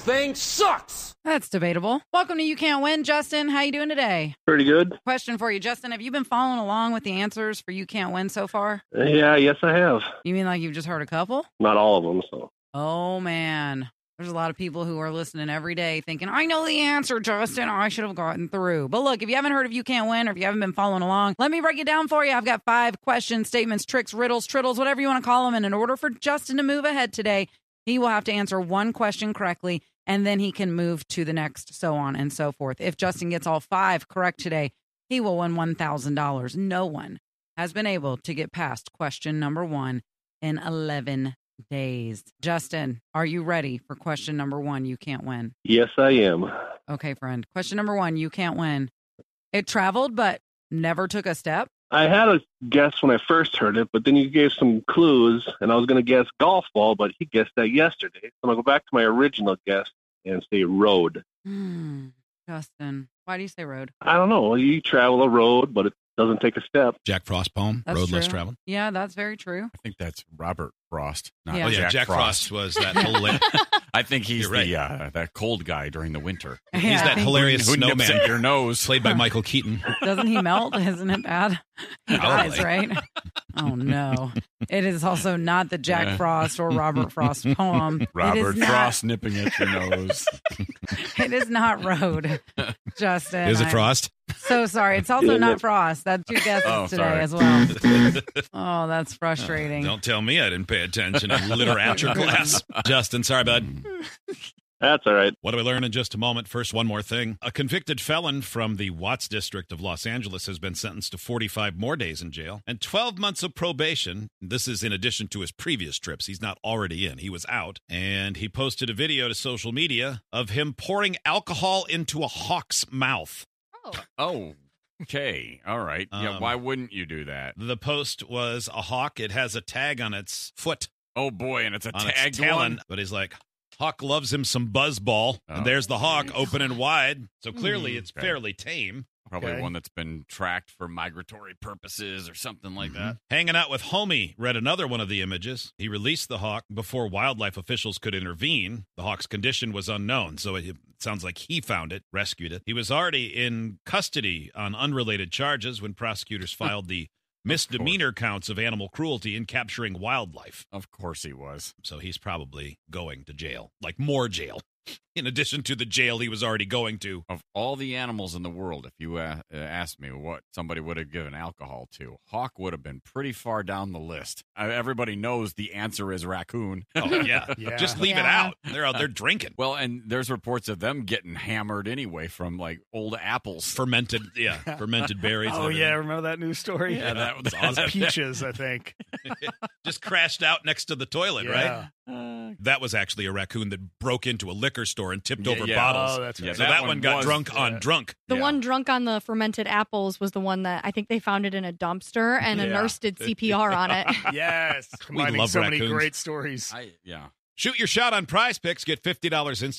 thing sucks. That's debatable. Welcome to You Can't Win, Justin. How you doing today? Pretty good. Question for you, Justin. Have you been following along with the answers for You Can't Win so far? Yeah, yes, I have. You mean like you've just heard a couple? Not all of them, so. Oh, man. There's a lot of people who are listening every day thinking, I know the answer, Justin. I should have gotten through. But look, if you haven't heard of You Can't Win or if you haven't been following along, let me break it down for you. I've got 5 questions, statements, tricks, riddles, triddles, whatever you want to call them. And in order for Justin to move ahead today, he will have to answer one question correctly, and then he can move to the next, so on and so forth. If Justin gets all 5 correct today, he will win $1,000. No one has been able to get past question number 1 in 11 days. Justin, are you ready for question number 1? You can't win. Yes, I am. Okay, friend. Question number 1, you can't win. It traveled, but never took a step. I had a guess when I first heard it, but then you gave some clues, and I was going to guess golf ball, but he guessed that yesterday. So I'm going to go back to my original guess and say road. Justin, why do you say road? I don't know. You travel a road, but it doesn't take a step. Jack Frost poem, That's Road true. Less Traveled. Yeah, that's very true. I think that's Robert Frost, not Yeah. Oh, yeah, Jack Frost. was that hilarious. I think he's You're right. that cold guy during the winter. He's Yeah, I that think- hilarious Who nips snowman at your nose. played by Michael Keaton. Doesn't he melt? Isn't it bad? He dies, Probably. right? Oh, no. It is also not the Jack Yeah. Frost or Robert Frost poem. It Robert is not- Frost nipping at your nose. It is not road, Justin. Is it I'm Frost? So sorry. It's also not Frost. That's 2 guesses Oh, today sorry. as well. Oh, that's frustrating. Don't tell me I didn't pay attention in literature class. Justin, sorry, bud. That's all right. What do we learn in just a moment? First, one more thing. A convicted felon from the Watts district of Los Angeles has been sentenced to 45 more days in jail and 12 months of probation. This is in addition to his previous trips. He's not already in. He was out. And he posted a video to social media of him pouring alcohol into a hawk's mouth. Oh, okay. All right. Yeah, why wouldn't you do that? The post was a hawk. It has a tag on its foot, Oh, boy, and it's a on its tagged talon. one? But he's like, hawk loves him some buzzball. Oh. And there's the hawk open and wide. So clearly it's Okay. fairly tame. Probably Okay. one that's been tracked for migratory purposes or something like that. Hanging out with Homie read another one of the images. He released the hawk before wildlife officials could intervene. The hawk's condition was unknown, so it sounds like he found it, rescued it. He was already in custody on unrelated charges when prosecutors filed the misdemeanor counts of animal cruelty and capturing wildlife. Of course he was. So he's probably going to jail, like more jail, in addition to the jail he was already going to. Of all the animals in the world, if you asked me what somebody would have given alcohol to, hawk would have been pretty far down the list. Everybody knows the answer is raccoon. Oh, yeah. Yeah. Just leave it Yeah. out. They're out there drinking. Well, and there's reports of them getting hammered anyway from like old apples. Fermented berries. and Oh, yeah. everything. Remember that news story? Yeah, that was As awesome. peaches, I think. Just crashed out next to the toilet, right? Yeah. That was actually a raccoon that broke into a liquor store and tipped Yeah, over yeah. bottles. Oh, that's Yeah, right. So that one got was- drunk on yeah. drunk. The Yeah. one drunk on the fermented apples was the one that I think they found it in a dumpster, and a Yeah. nurse did CPR on it. Yes. Combining love so many raccoons. great stories. Yeah. Shoot your shot on Prize Picks. Get $50 instant